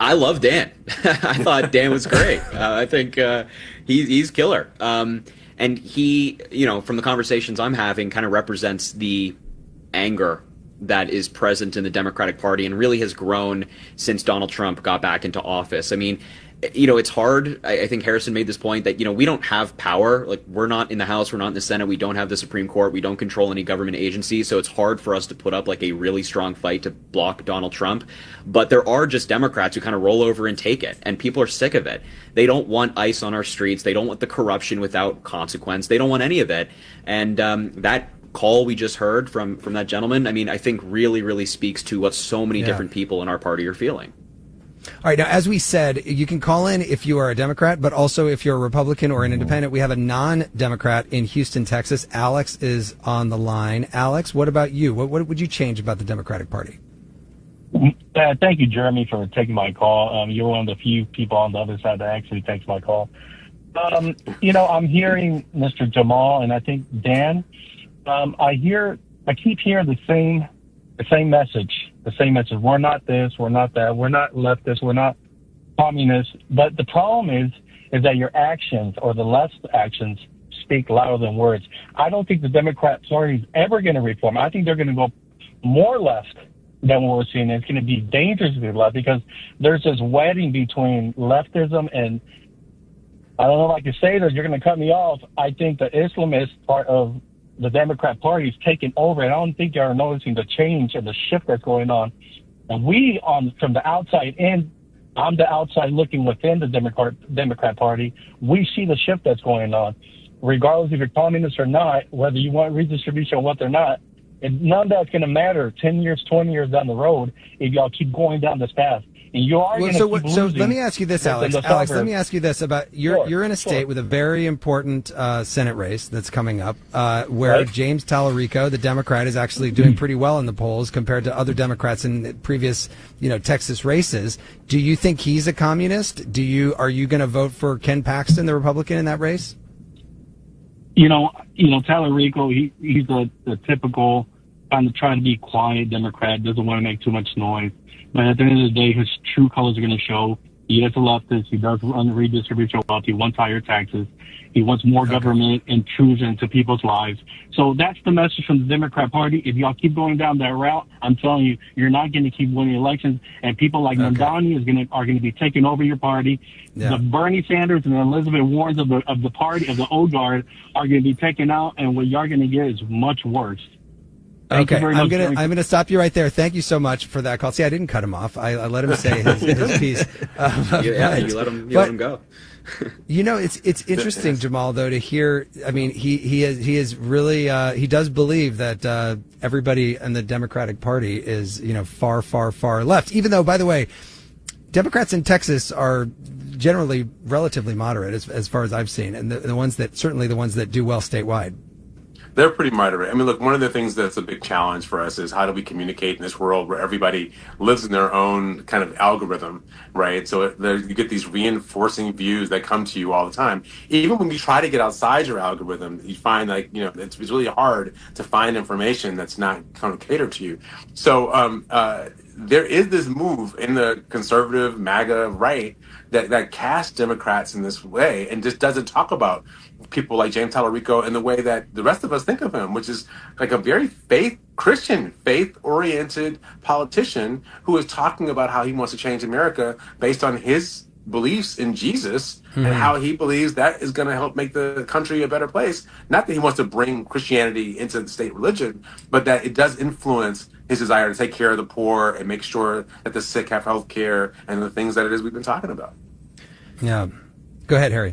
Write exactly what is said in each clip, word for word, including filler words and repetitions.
I love Dan. I thought Dan was great. Uh, I think uh, he, he's killer. Um, and he, you know, from the conversations I'm having, kind of represents the anger that is present in the Democratic Party and really has grown since Donald Trump got back into office. I mean, you know, it's hard. I, I think Harrison made this point that, you know, we don't have power. Like, we're not in the House, we're not in the Senate, we don't have the Supreme Court, we don't control any government agency, so it's hard for us to put up like a really strong fight to block Donald Trump. But there are just Democrats who kind of roll over and take it, and people are sick of it. They don't want ICE on our streets, they don't want the corruption without consequence, they don't want any of it. And um, that call we just heard from from that gentleman, I mean, I think really, really speaks to what so many yeah. different people in our party are feeling. All right. Now, as we said, you can call in if you are a Democrat, but also if you're a Republican or an independent. We have a non-Democrat in Houston, Texas. Alex is on the line. Alex, what about you? What, what would you change about the Democratic Party? Uh, thank you, Jeremy, for taking my call. Um, you're one of the few people on the other side that actually takes my call. Um, you know, I'm hearing Mister Jamal and I think Dan. Um, I hear, I keep hearing the same, the same message. The same message. We're not this, we're not that, we're not leftist, we're not communists. But the problem is, is that your actions or the left's actions speak louder than words. I don't think the Democrat Party is ever going to reform. I think they're going to go more left than what we're seeing. It's going to be dangerous to be left because there's this wedding between leftism and, I don't know if I can say this, you're going to cut me off. I think the Islamist part of the Democrat Party is taking over, and I don't think you're noticing the change and the shift that's going on. And we, on from the outside in, I'm the outside looking within the Democrat Democrat Party. We see the shift that's going on, regardless if you're communist or not, whether you want redistribution or what they're not. And none of that's going to matter ten years, twenty years down the road if y'all keep going down this path. And you are well, so, keep so losing let me ask you this, Alex. Alex, let me ask you this about you're sure, you're in a state sure. with a very important uh, Senate race that's coming up, uh, where right. James Talarico, the Democrat, is actually doing pretty well in the polls compared to other Democrats in previous, you know, Texas races. Do you think he's a communist? Do you are you going to vote for Ken Paxton, the Republican, in that race? You know, you know, Talarico, he he's the, the typical kind of trying to be quiet Democrat, doesn't want to make too much noise. But at the end of the day, his true colors are going to show. He is a leftist. He does want redistribution of wealth. He wants higher taxes. He wants more okay. government intrusion into people's lives. So that's the message from the Democrat Party. If y'all keep going down that route, I'm telling you, you're not going to keep winning elections. And people like okay. Mamdani is going to are going to be taking over your party. Yeah. The Bernie Sanders and the Elizabeth Warrens of the of the party of the old guard are going to be taken out, and what y'all going to get is much worse. Thank okay, I'm gonna I'm gonna stop you right there. Thank you so much for that call. See, I didn't cut him off. I, I let him say his, his piece. Uh, yeah, but, you let him you but, let him go. You know, it's it's interesting, Jamal, though, to hear. I mean, he he is he is really uh, he does believe that uh, everybody in the Democratic Party is, you know, far far far left. Even though, by the way, Democrats in Texas are generally relatively moderate, as as far as I've seen, and the, the ones that certainly the ones that do well statewide. They're pretty moderate. I mean, look, one of the things that's a big challenge for us is how do we communicate in this world where everybody lives in their own kind of algorithm, right? So there, you get these reinforcing views that come to you all the time. Even when you try to get outside your algorithm, you find like, you know, it's, it's really hard to find information that's not kind of catered to you. So um, uh, there is this move in the conservative MAGA right that, that casts Democrats in this way and just doesn't talk about people like James Talarico in the way that the rest of us think of him, which is like a very faith, Christian, faith-oriented politician who is talking about how he wants to change America based on his beliefs in Jesus mm-hmm. and how he believes that is going to help make the country a better place. Not that he wants to bring Christianity into the state religion, but that it does influence his desire to take care of the poor and make sure that the sick have health care and the things that it is we've been talking about. Yeah. Go ahead, Harry.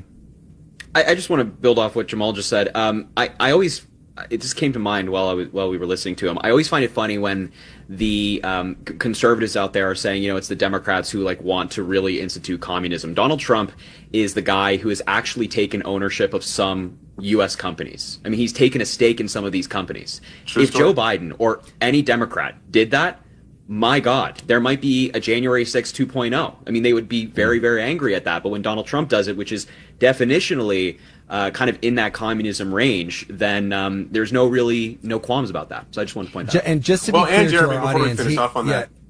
I, I just want to build off what Jamal just said. Um, I, I always, it just came to mind while I was, while we were listening to him. I always find it funny when the um, c- conservatives out there are saying, you know, it's the Democrats who like want to really institute communism. Donald Trump is the guy who has actually taken ownership of some U S companies. I mean, he's taken a stake in some of these companies. True if story. Joe Biden or any Democrat did that, my God, there might be a January sixth two point oh. I mean, they would be very, very angry at that. But when Donald Trump does it, which is definitionally uh, kind of in that communism range, then um, there's no really no qualms about that. So I just want to point that out. And just to be well, clear and Jeremy, to our before audience, we finish he, off on yeah. that,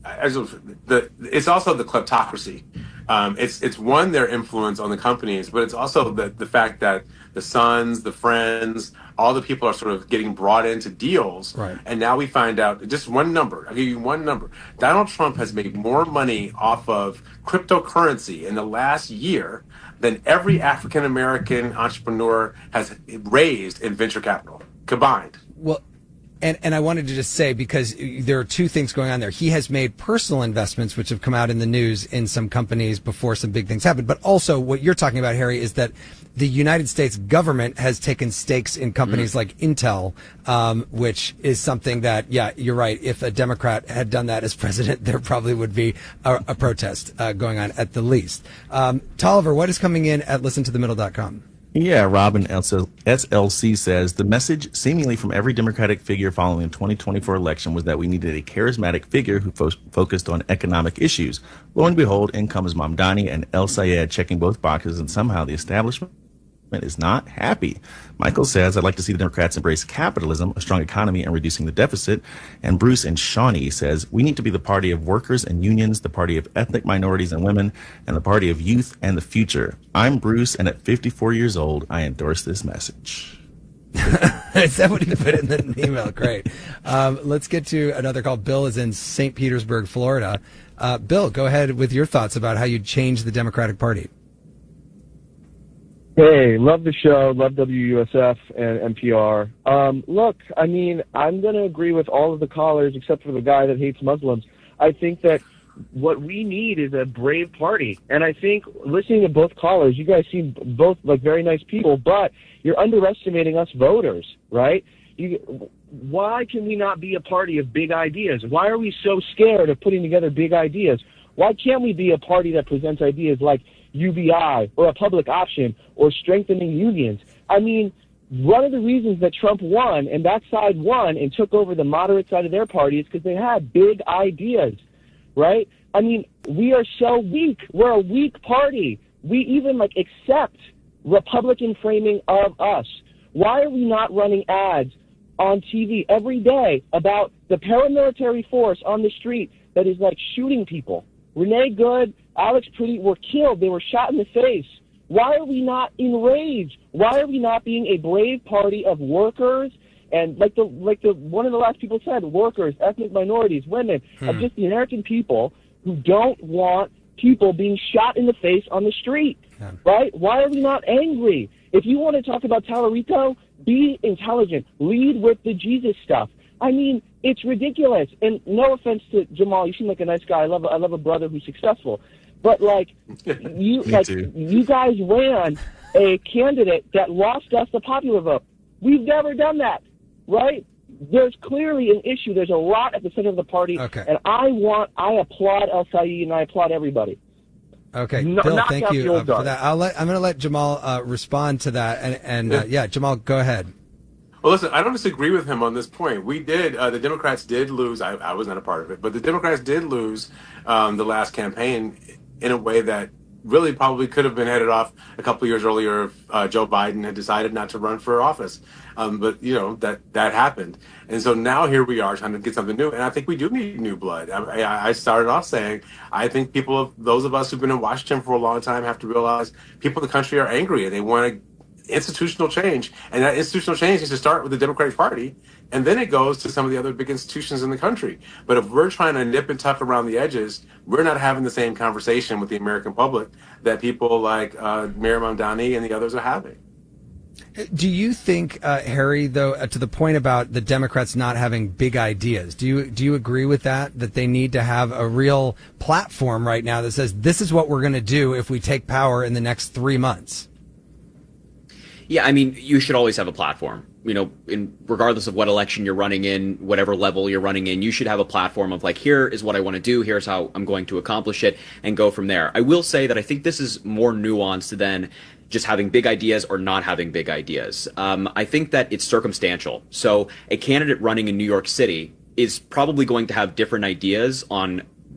as the it's also the kleptocracy. Um, it's it's one, their influence on the companies, but it's also the the fact that the sons, the friends, all the people are sort of getting brought into deals. Right. And now we find out just one number. I'll give you one number. Donald Trump has made more money off of cryptocurrency in the last year than every African American entrepreneur has raised in venture capital combined. Well, And and I wanted to just say, because there are two things going on there. He has made personal investments, which have come out in the news in some companies before some big things happened. But also what you're talking about, Harry, is that the United States government has taken stakes in companies mm. like Intel, um, which is something that, yeah, you're right. If a Democrat had done that as president, there probably would be a, a protest uh, going on at the least. Um, Tolliver, what is coming in at listen to the middle dot com? Yeah, Robin S L C says the message seemingly from every Democratic figure following the twenty twenty-four election was that we needed a charismatic figure who fo- focused on economic issues. Lo and behold, in comes Mamdani and El Sayed checking both boxes, and somehow the establishment is not happy. Michael says, I'd like to see the Democrats embrace capitalism, a strong economy, and reducing the deficit. And Bruce and Shawnee says, we need to be the party of workers and unions, the party of ethnic minorities and women, and the party of youth and the future. I'm Bruce, and at fifty-four years old, I endorse this message. Is that what he put in the email? Great. Um, let's get to another call. Bill is in Saint Petersburg, Florida. Uh, Bill, go ahead with your thoughts about how you'd change the Democratic Party. Hey, love the show, love W U S F and N P R. Um, look, I mean, I'm going to agree with all of the callers except for the guy that hates Muslims. I think that what we need is a brave party. And I think listening to both callers, you guys seem both like very nice people, but you're underestimating us voters, right? You, why can we not be a party of big ideas? Why are we so scared of putting together big ideas? Why can't we be a party that presents ideas like U B I or a public option or strengthening unions? I mean, one of the reasons that Trump won and that side won and took over the moderate side of their party is because they had big ideas, right? I mean, we are so weak. We're a weak party. We even like accept Republican framing of us. Why are we not running ads on T V every day about the paramilitary force on the street that is like shooting people? Renee Good, Alex Pretty were killed. They were shot in the face. Why are we not enraged? Why are we not being a brave party of workers and like the like the one of the last people said, workers, ethnic minorities, women, hmm. of just the American people who don't want people being shot in the face on the street, yeah. right? Why are we not angry? If you want to talk about Tallarico, be intelligent. Lead with the Jesus stuff. I mean, it's ridiculous. And no offense to Jamal, you seem like a nice guy. I love I love a brother who's successful. But like you like too. You guys ran a candidate that lost us the popular vote. We've never done that, right? There's clearly an issue. There's a lot at the center of the party. Okay. And I want I applaud El Sayed and I applaud everybody. Okay, no, Bill, thank you uh, for that. I'll let, I'm going to let Jamal uh, respond to that. And, and uh, yeah, Jamal, go ahead. Well, listen, I don't disagree with him on this point. We did, uh, the Democrats did lose. I, I was not a part of it, but the Democrats did lose um, the last campaign in a way that really probably could have been headed off a couple of years earlier if uh, Joe Biden had decided not to run for office. Um, but, you know, that, that happened. And so now here we are trying to get something new. And I think we do need new blood. I, I started off saying, I think people, those of us who've been in Washington for a long time have to realize people in the country are angry and they want to institutional change, and that institutional change needs to start with the Democratic Party, and then it goes to some of the other big institutions in the country. But if we're trying to nip and tuck around the edges, we're not having the same conversation with the American public that people like uh, Mayor Mamdani and the others are having. Do you think, uh, Harry, though, uh, to the point about the Democrats not having big ideas, do you do you agree with that, that they need to have a real platform right now that says this is what we're going to do if we take power in the next three months? Yeah, I mean, you should always have a platform. You know, in regardless of what election you're running in, whatever level you're running in, you should have a platform of like, here is what I want to do, here's how I'm going to accomplish it, and go from there. I will say that I think this is more nuanced than just having big ideas or not having big ideas. Um, I think that it's circumstantial. So a candidate running in New York City is probably going to have different ideas on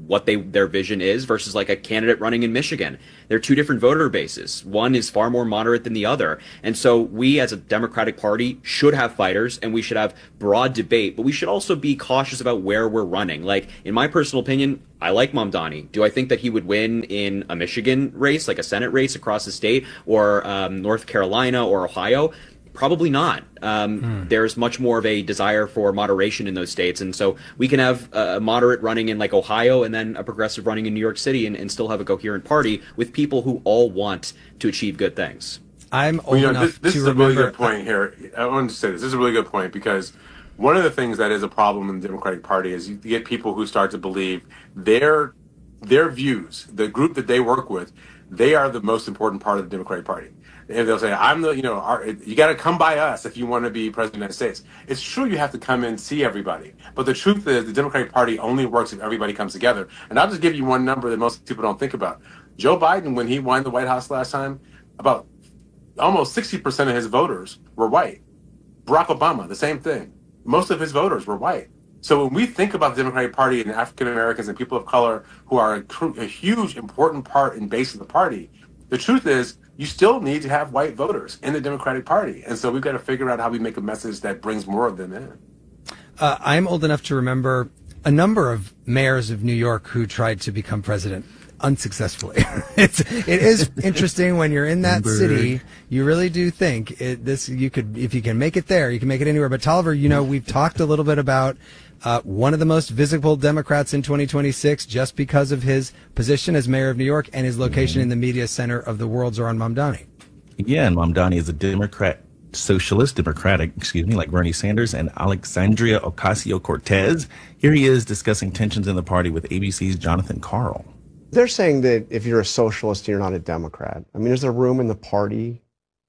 what they their vision is versus like a candidate running in Michigan. They're two different voter bases. One is far more moderate than the other. And so we as a Democratic Party should have fighters and we should have broad debate, but we should also be cautious about where we're running. Like, in my personal opinion, I like Mamdani. Do I think that he would win in a Michigan race, like a Senate race across the state, or um, North Carolina or Ohio? Probably not. Um, hmm. There's much more of a desire for moderation in those states. And so we can have a moderate running in like Ohio and then a progressive running in New York City and, and still have a coherent party with people who all want to achieve good things. I'm old well, you know, enough this, this to is remember, a really good point here. I want to say this. This is a really good point because one of the things that is a problem in the Democratic Party is you get people who start to believe their their views, the group that they work with, they are the most important part of the Democratic Party. And they'll say, I'm the, you know, our, you got to come by us if you want to be president of the United States. It's true you have to come and see everybody. But the truth is the Democratic Party only works if everybody comes together. And I'll just give you one number that most people don't think about. Joe Biden, when he won the White House last time, about almost sixty percent of his voters were white. Barack Obama, the same thing. Most of his voters were white. So when we think about the Democratic Party and African Americans and people of color who are a, a huge, important part and base of the party, the truth is you still need to have white voters in the Democratic Party. And so we've got to figure out how we make a message that brings more of them in. Uh, I'm old enough to remember a number of mayors of New York who tried to become president unsuccessfully. it's it is interesting when you're in that city. You really do think it, this. You could, if you can make it there, you can make it anywhere. But Tolliver, you know, we've talked a little bit about uh, one of the most visible Democrats in twenty twenty-six, just because of his position as mayor of New York and his location in the media center of the world, Zohran Mamdani. Yeah, and Mamdani is a Democrat. Socialist Democratic, excuse me, like Bernie Sanders and Alexandria Ocasio-Cortez. Here he is discussing tensions in the party with A B C's Jonathan Karl. They're saying that if you're a socialist, you're not a Democrat. I mean, is there room in the party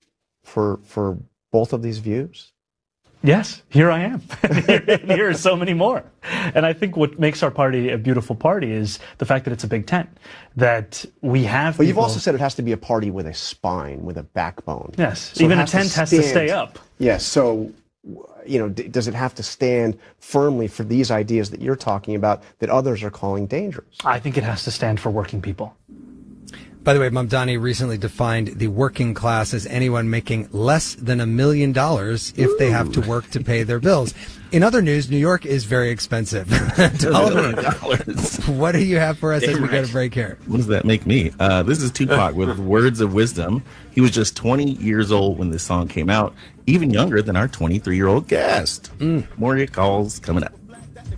for for both of these views? Yes, here I am. here, here are so many more. And I think what makes our party a beautiful party is the fact that it's a big tent, that we have But people... you've also said it has to be a party with a spine, with a backbone. Yes, so even a tent to has to stay up. Yes, so, you know, d- does it have to stand firmly for these ideas that you're talking about that others are calling dangerous? I think it has to stand for working people. By the way, Mamdani recently defined the working class as anyone making less than a million dollars if they have to work to pay their bills. In other news, New York is very expensive. What do you have for us as we go to break here? What does that make me? Uh, this is Tupac with Words of Wisdom. He was just twenty years old when this song came out, even younger than our twenty-three-year-old guest. Mm. More calls coming up.